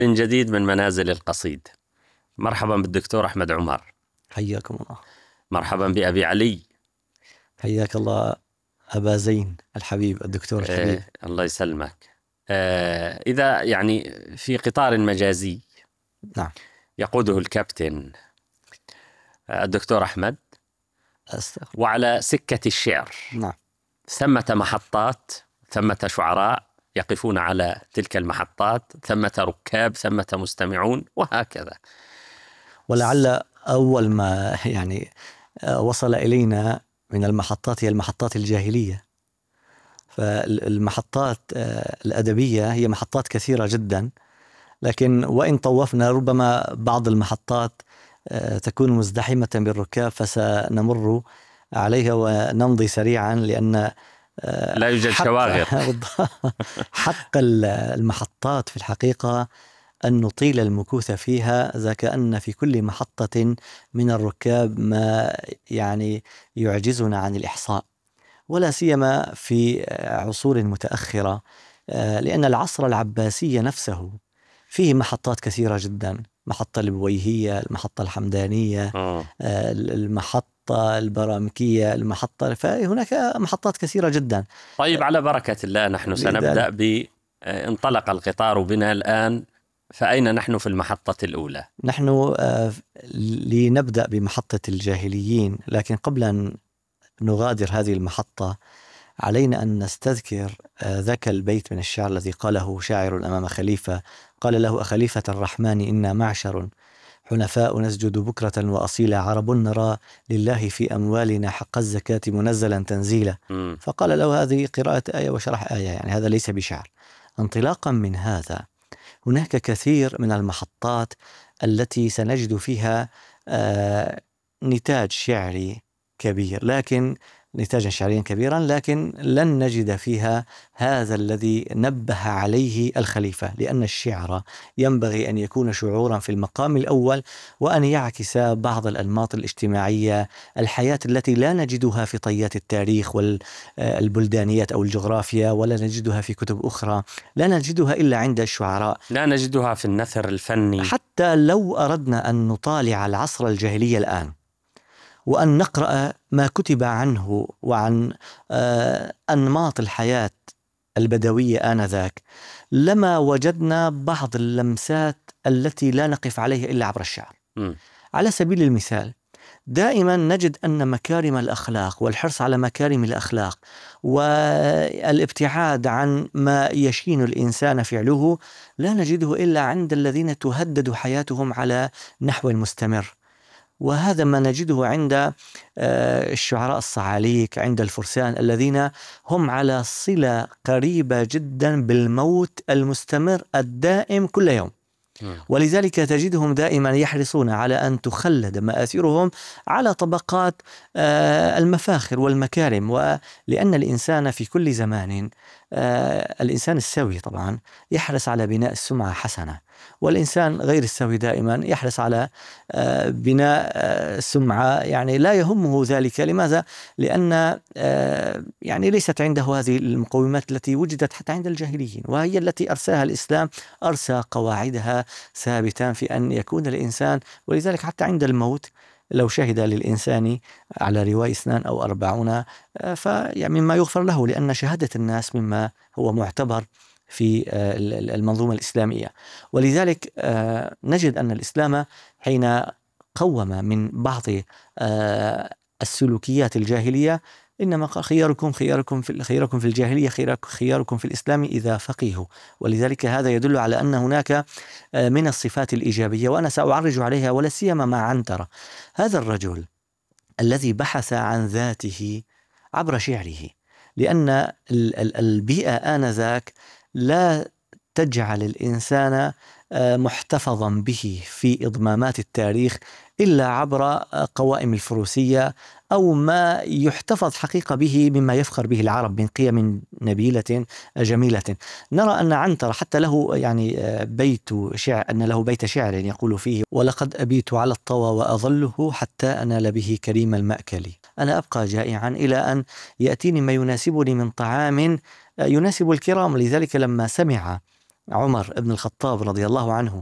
من جديد من منازل القصيد. مرحبا بالدكتور أحمد عمر. حياكم الله. مرحبا بأبي علي. حياك الله أبا زين الحبيب، الدكتور الحبيب. الله يسلمك. إذا يعني في قطار مجازي نعم. يقوده الكابتن الدكتور أحمد، أستغفر. وعلى سكة الشعر نعم. ثمة محطات، ثمة شعراء يقفون على تلك المحطات، ثمة ركاب، ثمة مستمعون، وهكذا. ولعل أول ما وصل إلينا من المحطات هي المحطات الجاهلية. فالمحطات الأدبية هي محطات كثيرة جدا، لكن وإن طوفنا ربما بعض المحطات تكون مزدحمة بالركاب، فسنمر عليها ونمضي سريعا، لأن لا يوجد شواغر. حق المحطات في الحقيقة أن نطيل المكوث فيها، إذا كأن في كل محطة من الركاب ما يعجزنا عن الإحصاء، ولا سيما في عصور متأخرة، لأن العصر العباسي نفسه فيه محطات كثيرة جدا: محطة البويهية، المحطة الحمدانية، المحطة البرامكية، فهناك محطات كثيرة جدا. طيب، على بركة الله، نحن سنبدأ انطلق القطار بنا الآن، فأين نحن في المحطة الأولى؟ نحن لنبدأ بمحطة الجاهليين، لكن قبل أن نغادر هذه المحطة علينا أن نستذكر ذاك البيت من الشعر الذي قاله شاعر أمام خليفة، قال له: أخليفة الرحمن إنا معشر حنفاء نسجد بكرة وأصيلا، عرب نرى لله في أموالنا حق الزكاة منزلا تنزيلا. فقال له: هذه قراءة آية وشرح آية، هذا ليس بشعر. انطلاقا من هذا، هناك كثير من المحطات التي سنجد فيها نتاج شعري كبير، لكن نتاجا شعريا كبيرا، لكن لن نجد فيها هذا الذي نبه عليه الخليفة، لأن الشعر ينبغي أن يكون شعورا في المقام الأول، وأن يعكس بعض الأنماط الاجتماعية، الحياة التي لا نجدها في طيات التاريخ والبلدانيات أو الجغرافيا، ولا نجدها في كتب أخرى، لا نجدها إلا عند الشعراء، لا نجدها في النثر الفني. حتى لو أردنا أن نطالع العصر الجاهلي الآن وأن نقرأ ما كتب عنه وعن أنماط الحياة البدوية آنذاك، لما وجدنا بعض اللمسات التي لا نقف عليها إلا عبر الشعر. على سبيل المثال، دائما نجد أن مكارم الأخلاق والحرص على مكارم الأخلاق والابتعاد عن ما يشين الإنسان فعله لا نجده إلا عند الذين تهدد حياتهم على نحو مستمر. وهذا ما نجده عند الشعراء الصعاليك، عند الفرسان الذين هم على صلة قريبة جدا بالموت المستمر الدائم كل يوم، ولذلك تجدهم دائما يحرصون على أن تخلد مآثرهم على طبقات المفاخر والمكارم. ولأن الإنسان في كل زمان، الإنسان السوي طبعا يحرص على بناء السمعة حسنة، والإنسان غير السوي دائما يحرص على بناء سمعة لا يهمه ذلك. لماذا؟ لأن ليست عنده هذه المقومات التي وجدت حتى عند الجاهليين، وهي التي أرساها الإسلام، أرسى قواعدها ثابتا في أن يكون الإنسان. ولذلك حتى عند الموت لو شهد للإنسان على رواية 2 أو 40 مما يغفر له، لأن شهادة الناس مما هو معتبر في المنظومة الإسلامية. ولذلك نجد أن الإسلام حين قوم من بعض السلوكيات الجاهلية إنما قال: خياركم في الجاهلية خياركم في الإسلام إذا فقهوا. ولذلك هذا يدل على أن هناك من الصفات الإيجابية، وأنا سأعرج عليها، ولا سيما مع عنترة، هذا الرجل الذي بحث عن ذاته عبر شعره، لأن البيئة آنذاك لا تجعل الإنسان محتفظا به في إضمامات التاريخ إلا عبر قوائم الفروسية أو ما يحتفظ حقيقة به مما يفخر به العرب من قيم نبيلة جميلة. نرى أن عنتر حتى له بيت شعر، أن له بيت شعر يقول فيه: ولقد أبيت على الطوى وأظله حتى أنال به كريم المأكل، أنا أبقى جائعا إلى أن يأتيني ما يناسبني من طعام يناسب الكرام. لذلك لما سمع عمر بن الخطاب رضي الله عنه